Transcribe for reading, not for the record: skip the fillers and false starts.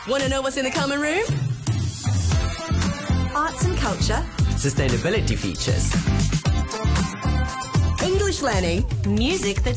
Want to know what's in the common room? Arts and culture. Sustainability features. English learning. Music that